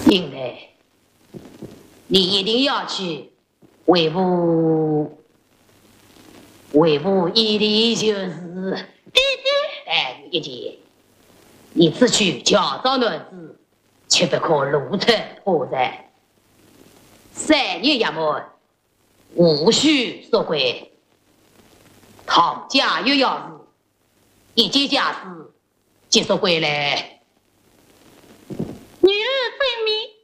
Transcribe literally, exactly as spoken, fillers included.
因为你一定要去维护维护一的就是弟弟待遇一件，你只取乔装男子，却不可露出破绽。三日衙门无需说归，唐家又要是一件家事结束归来。 女儿分明